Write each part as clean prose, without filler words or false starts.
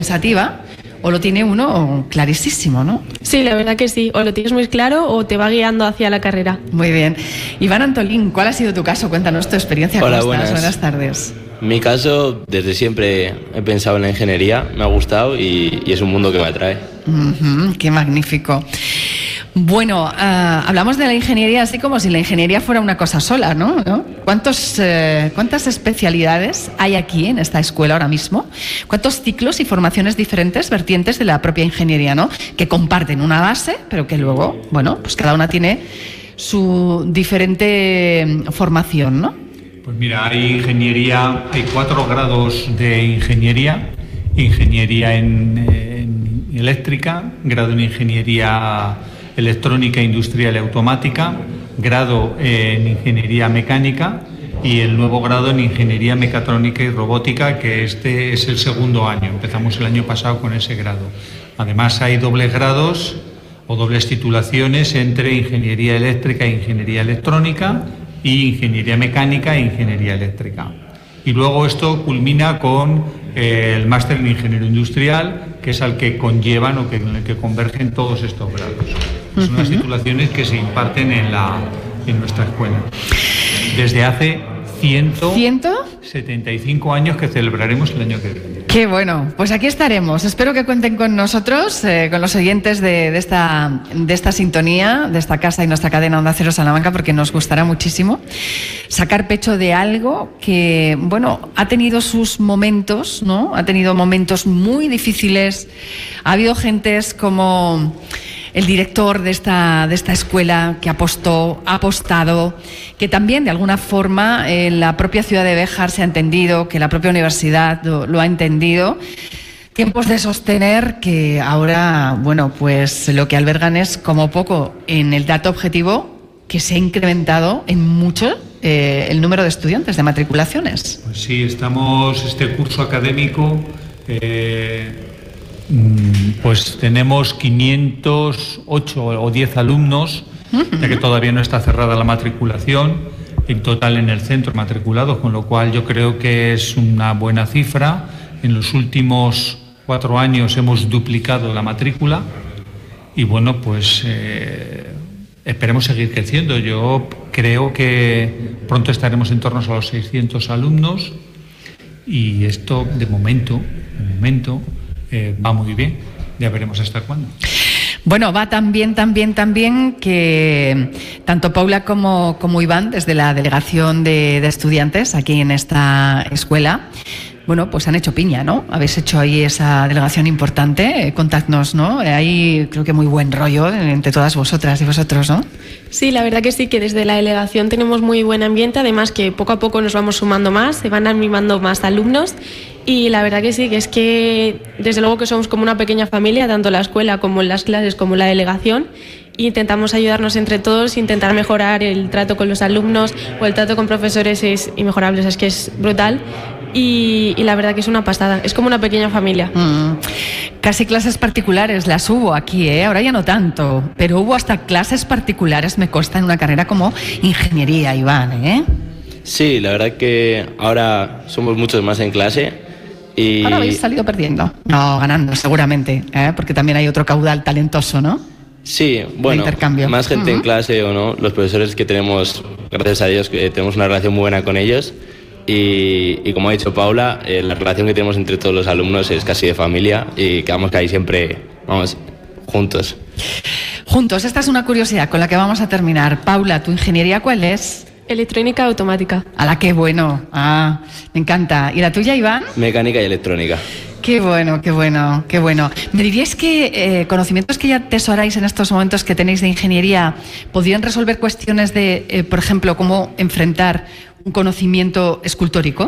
pensativa, o lo tiene uno clarísimo, ¿no? Sí, la verdad que sí. O lo tienes muy claro o te va guiando hacia la carrera. Muy bien. Iván Antolín, ¿cuál ha sido tu caso? Cuéntanos tu experiencia. Hola, ¿Cómo estás? buenas. Buenas tardes. Mi caso, desde siempre he pensado en la ingeniería, me ha gustado y es un mundo que me atrae. Qué magnífico. Bueno, hablamos de la ingeniería así como si la ingeniería fuera una cosa sola, ¿no? ¿Cuántas especialidades hay aquí en esta escuela ahora mismo? ¿Cuántos ciclos y formaciones diferentes, vertientes de la propia ingeniería, ¿no? Que comparten una base, pero que luego, bueno, pues cada una tiene su diferente formación, ¿no? Pues mira, hay 4 grados de ingeniería. Ingeniería en eléctrica, grado en ingeniería electrónica, industrial y automática, grado en ingeniería mecánica y el nuevo grado en ingeniería mecatrónica y robótica, que este es el segundo año. Empezamos el año pasado con ese grado. Además hay dobles grados o dobles titulaciones entre ingeniería eléctrica e ingeniería electrónica y ingeniería mecánica e ingeniería eléctrica. Y luego esto culmina con el máster en ingeniero industrial, que es al que conllevan o en el que convergen todos estos grados. Son unas titulaciones que se imparten en nuestra escuela. Desde hace 175 años, que celebraremos el año que viene. Qué bueno, pues aquí estaremos. Espero que cuenten con nosotros, con los oyentes de esta sintonía, de esta casa y nuestra cadena Onda Cero Salamanca, porque nos gustará muchísimo sacar pecho de algo que, bueno, ha tenido sus momentos, ¿no? Ha tenido momentos muy difíciles. Ha habido gentes como el director de esta escuela que ha apostado, que también de alguna forma en la propia ciudad de Béjar se ha entendido, que la propia universidad lo ha entendido. Tiempos de sostener que ahora, bueno, pues lo que albergan es como poco en el dato objetivo que se ha incrementado en mucho el número de estudiantes, de matriculaciones. Pues sí, estamos este curso académico. Pues tenemos 508 o 10 alumnos, ya que todavía no está cerrada la matriculación, en total en el centro matriculados, con lo cual yo creo que es una buena cifra. En los últimos 4 años hemos duplicado la matrícula y bueno, pues esperemos seguir creciendo. Yo creo que pronto estaremos en torno a los 600 alumnos y esto de momento va muy bien, ya veremos hasta cuándo. Bueno, va también que tanto Paula como Iván, desde la delegación de estudiantes aquí en esta escuela, bueno, pues han hecho piña, ¿no? Habéis hecho ahí esa delegación importante, contadnos, ¿no? Hay creo que muy buen rollo entre todas vosotras y vosotros, ¿no? Sí, la verdad que sí, que desde la delegación tenemos muy buen ambiente, además que poco a poco nos vamos sumando más, se van animando más alumnos y la verdad que sí, que es que desde luego que somos como una pequeña familia, tanto la escuela como en las clases como la delegación. Intentamos ayudarnos entre todos, intentar mejorar el trato con los alumnos o el trato con profesores es inmejorable, es que es brutal y la verdad que es una pasada, es como una pequeña familia. Casi clases particulares las hubo aquí, ahora ya no tanto, pero hubo hasta clases particulares, me consta, en una carrera como ingeniería, Iván, Sí, la verdad que ahora somos muchos más en clase y... Ahora habéis salido perdiendo. No, ganando seguramente, porque también hay otro caudal talentoso, ¿no? Sí, bueno, más gente en clase o no, los profesores que tenemos, gracias a Dios, que tenemos una relación muy buena con ellos y como ha dicho Paula, la relación que tenemos entre todos los alumnos es casi de familia y quedamos ahí siempre, vamos, juntos. Juntos, esta es una curiosidad con la que vamos a terminar. Paula, ¿tu ingeniería cuál es? Electrónica automática. ¡Hala, qué bueno! Me encanta. ¿Y la tuya, Iván? Mecánica y electrónica. Qué bueno, qué bueno, qué bueno. ¿Me diríais que conocimientos que ya atesoráis en estos momentos que tenéis de ingeniería podrían resolver cuestiones de, por ejemplo, cómo enfrentar un conocimiento escultórico?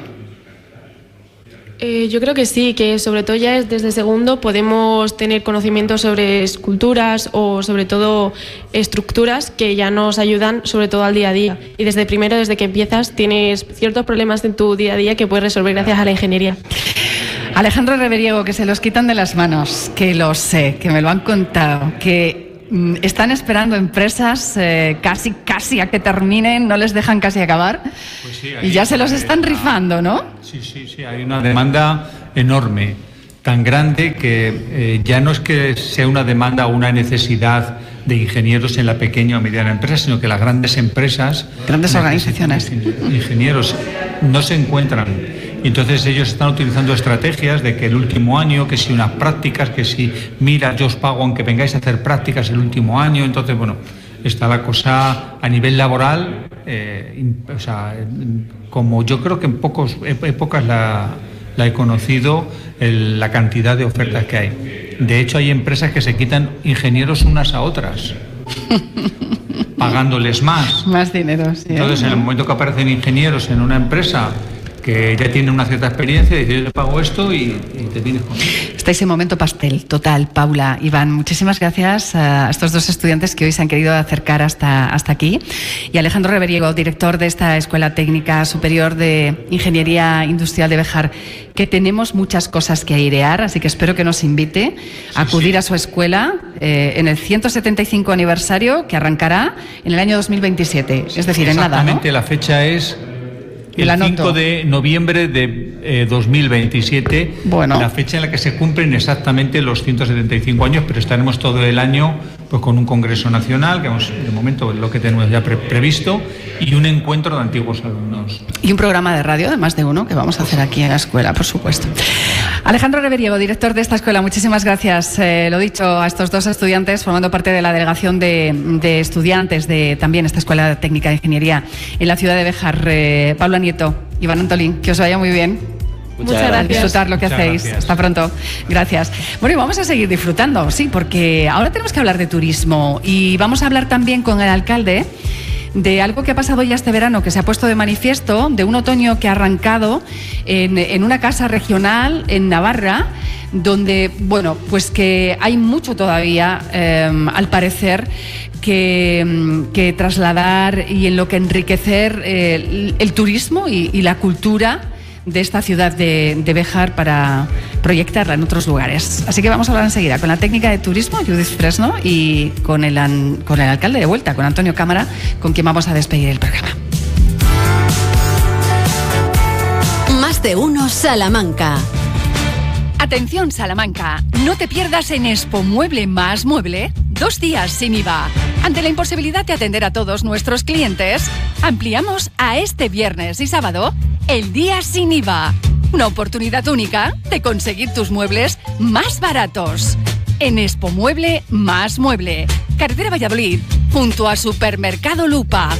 Yo creo que sí, que sobre todo ya desde segundo podemos tener conocimientos sobre esculturas o sobre todo estructuras que ya nos ayudan sobre todo al día a día. Y desde primero, desde que empiezas, tienes ciertos problemas en tu día a día que puedes resolver gracias a la ingeniería. Alejandro Reveriego, que se los quitan de las manos, que lo sé, que me lo han contado, que están esperando empresas casi a que terminen, no les dejan casi acabar, pues sí, y ya se los están rifando, ¿no? Sí, hay una demanda enorme. tan grande que ya no es que sea una demanda o una necesidad de ingenieros en la pequeña o mediana empresa, sino que las grandes empresas, grandes organizaciones, ingenieros no se encuentran. Y entonces ellos están utilizando estrategias de que el último año, que si unas prácticas, que si, mira, yo os pago aunque vengáis a hacer prácticas el último año. Entonces, bueno, está la cosa a nivel laboral, como yo creo que en pocas épocas la he conocido, la cantidad de ofertas que hay. De hecho, hay empresas que se quitan ingenieros unas a otras, pagándoles más. Más dinero, sí. Entonces, en el momento que aparecen ingenieros en una empresa que ya tiene una cierta experiencia, dice, yo te pago esto y te vienes conmigo. Estáis en momento pastel, total. Paula, Iván, muchísimas gracias a estos dos estudiantes que hoy se han querido acercar hasta aquí. Y Alejandro Reveriego, director de esta Escuela Técnica Superior de Ingeniería Industrial de Béjar, que tenemos muchas cosas que airear, así que espero que nos invite a acudir a su escuela en el 175 aniversario, que arrancará en el año 2027. Es decir, en nada, ¿no? Exactamente, la fecha es el 5 de noviembre de 2027, bueno, la fecha en la que se cumplen exactamente los 175 años, pero estaremos todo el año pues con un congreso nacional, que de momento es lo que tenemos ya previsto, y un encuentro de antiguos alumnos. Y un programa de radio, además de uno, que vamos a hacer aquí en la escuela, por supuesto. Alejandro Reveriego, director de esta escuela, muchísimas gracias. Lo dicho, a estos dos estudiantes, formando parte de la delegación de estudiantes de también esta Escuela Técnica de Ingeniería en la ciudad de Béjar. Pablo Nieto, Iván Antolín, que os vaya muy bien. Muchas gracias. Disfrutar lo que hacéis. Gracias. Hasta pronto. Gracias. Bueno, y vamos a seguir disfrutando, sí, porque ahora tenemos que hablar de turismo y vamos a hablar también con el alcalde de algo que ha pasado ya este verano, que se ha puesto de manifiesto, de un otoño que ha arrancado en una casa regional en Navarra, donde, bueno, pues que hay mucho todavía, al parecer, que trasladar y en lo que enriquecer el turismo y la cultura de esta ciudad de Béjar para proyectarla en otros lugares. Así que vamos a hablar enseguida con la técnica de turismo, Judith Fresno, y con el alcalde de vuelta, con Antonio Cámara, con quien vamos a despedir el programa. Más de uno Salamanca. Atención Salamanca, no te pierdas en Expo Mueble más Mueble 2 días sin IVA. Ante la imposibilidad de atender a todos nuestros clientes, ampliamos a este viernes y sábado el día sin IVA. Una oportunidad única de conseguir tus muebles más baratos. En Expo Mueble más Mueble, carretera Valladolid, junto a Supermercado Lupa.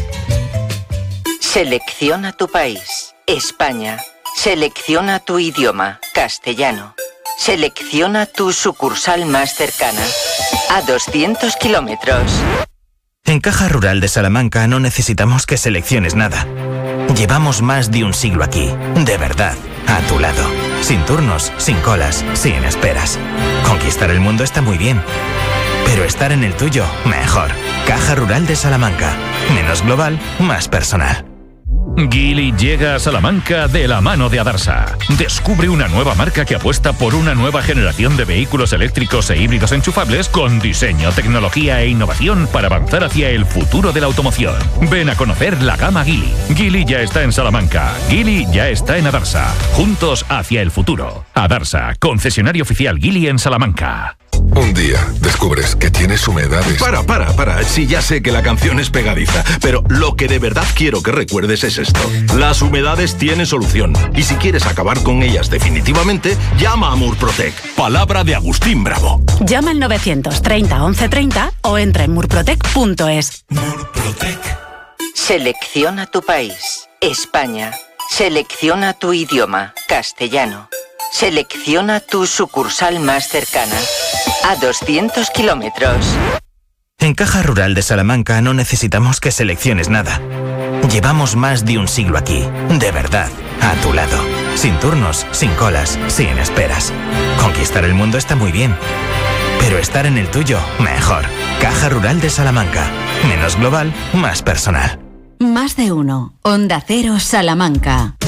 Selecciona tu país, España. Selecciona tu idioma, castellano. Selecciona tu sucursal más cercana, a 200 kilómetros. En Caja Rural de Salamanca no necesitamos que selecciones nada. Llevamos más de un siglo aquí, de verdad, a tu lado. Sin turnos, sin colas, sin esperas. Conquistar el mundo está muy bien, pero estar en el tuyo, mejor. Caja Rural de Salamanca. Menos global, más personal. Geely llega a Salamanca de la mano de Adarsa. Descubre una nueva marca que apuesta por una nueva generación de vehículos eléctricos e híbridos enchufables con diseño, tecnología e innovación para avanzar hacia el futuro de la automoción. Ven a conocer la gama Geely. Geely ya está en Salamanca. Geely ya está en Adarsa. Juntos hacia el futuro. Adarsa, concesionario oficial Geely en Salamanca. Un día descubres que tienes humedades. Para. Sí, ya sé que la canción es pegadiza, pero lo que de verdad quiero que recuerdes es esto. Las humedades tienen solución. Y si quieres acabar con ellas definitivamente, llama a Murprotec. Palabra de Agustín Bravo. Llama al 930 1130 o entra en murprotec.es. Murprotec. Selecciona tu país, España. Selecciona tu idioma, castellano. Selecciona tu sucursal más cercana, a 200 kilómetros. En Caja Rural de Salamanca no necesitamos que selecciones nada. Llevamos más de un siglo aquí, de verdad, a tu lado. Sin turnos, sin colas, sin esperas. Conquistar el mundo está muy bien, pero estar en el tuyo, mejor. Caja Rural de Salamanca. Menos global, más personal. Más de uno. Onda Cero Salamanca.